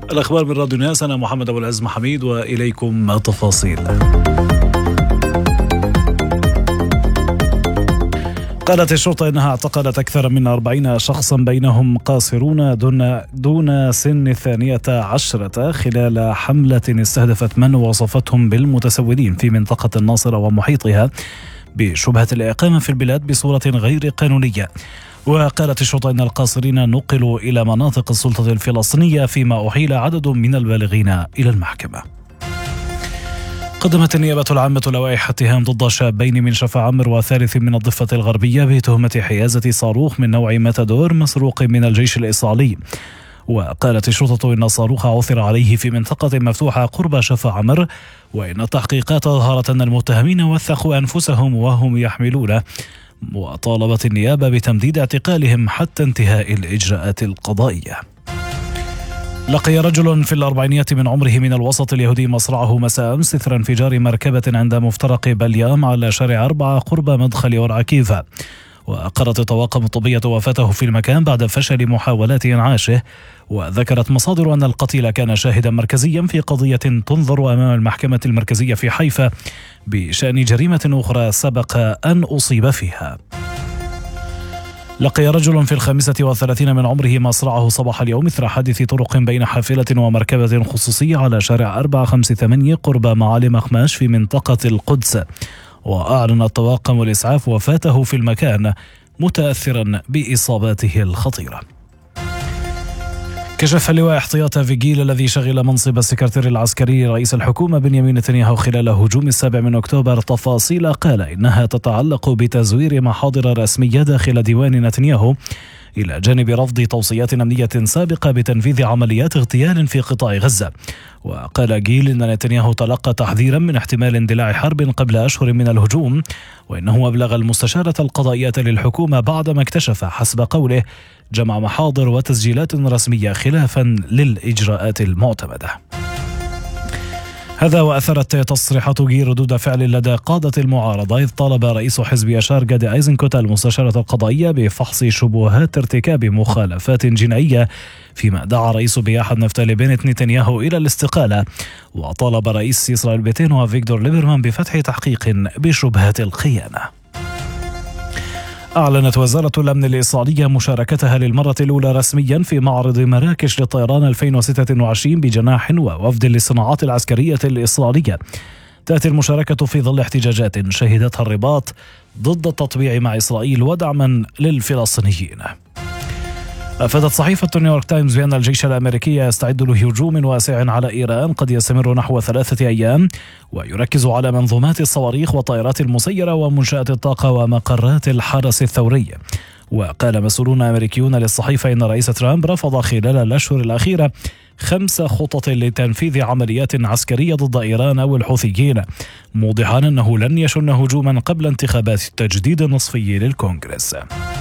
الأخبار من راديو ناس، أنا محمد أبو العز محميد وإليكم التفاصيل. قالت الشرطة إنها اعتقلت أكثر من 40 شخصا بينهم قاصرون دون سن 12 خلال حملة استهدفت من وصفتهم بالمتسولين في منطقة الناصرة ومحيطها بشبهة الإقامة في البلاد بصورة غير قانونية. وقالت الشرطة إن القاصرين نقلوا إلى مناطق السلطة الفلسطينية فيما أحيل عدد من البالغين إلى المحكمة. قدمت النيابة العامة لوائح اتهام ضد شابين من شفا عمر وثالث من الضفة الغربية بتهمة حيازة صاروخ من نوع ماتادور مسروق من الجيش الإسرائيلي. وقالت الشرطة إن الصاروخ عثر عليه في منطقة مفتوحة قرب شفا عمر، وإن التحقيقات أظهرت أن المتهمين وثقوا أنفسهم وهم يحملونه، وطالبت النيابة بتمديد اعتقالهم حتى انتهاء الإجراءات القضائية. لقي رجل في الأربعينيات من عمره من الوسط اليهودي مصرعه مساء أمس إثر انفجار مركبة عند مفترق بليام على شارع 4 قرب مدخل أورعكيفا. وأقرت الطواقم الطبية وفاته في المكان بعد فشل محاولات إنعاشه. وذكرت مصادر أن القتيل كان شاهدا مركزيا في قضية تنظر أمام المحكمة المركزية في حيفا بشأن جريمة أخرى سبق أن أصيب فيها. لقي رجل في 35 من عمره مصرعه صباح اليوم إثر حادث طرق بين حافلة ومركبة خصوصية على شارع 458 قرب معالم أخماش في منطقة القدس. وأعلن الطواقم الإسعاف وفاته في المكان متأثرا بإصاباته الخطيرة. كشف اللواء احتياط فيجيل الذي شغل منصب السكرتير العسكري رئيس الحكومة بنيامين نتنياهو خلال هجوم 7 أكتوبر تفاصيل قال إنها تتعلق بتزوير محاضر رسمية داخل ديوان نتنياهو، إلى جانب رفض توصيات أمنية سابقة بتنفيذ عمليات اغتيال في قطاع غزة. وقال جيل إن نتنياهو تلقى تحذيرا من احتمال اندلاع حرب قبل أشهر من الهجوم، وإنه أبلغ المستشارة القضائية للحكومة بعدما اكتشف حسب قوله جمع محاضر وتسجيلات رسمية خلافا للإجراءات المعتمدة. هذا وأثرت تصريحات جيل ردود فعل لدى قادة المعارضة، إذ طالب رئيس حزب يشار جادي أيزنكوت المستشارة القضائية بفحص شبهات ارتكاب مخالفات جنائية، فيما دعا رئيس بياحة نفتالي بنت نتنياهو إلى الاستقالة. وطالب رئيس إسرائيل بيتينو فيكتور ليبرمان بفتح تحقيق بشبهات الخيانة. أعلنت وزارة الأمن الإسرائيلية مشاركتها للمرة الأولى رسميا في معرض مراكش للطيران 2026 بجناح ووفد للصناعات العسكرية الإسرائيلية. تأتي المشاركة في ظل احتجاجات شهدتها الرباط ضد التطبيع مع إسرائيل ودعما للفلسطينيين. أفادت صحيفة نيويورك تايمز بأن الجيش الأمريكي يستعد لهجوم واسع على إيران قد يستمر نحو 3 أيام، ويركز على منظومات الصواريخ والطائرات المسيرة ومنشآت الطاقة ومقرات الحرس الثوري. وقال مسؤولون أمريكيون للصحيفة إن رئيس ترامب رفض خلال الأشهر الأخيرة 5 خطط لتنفيذ عمليات عسكرية ضد إيران أو الحوثيين، موضحا أنه لن يشن هجوما قبل انتخابات التجديد النصفي للكونغرس.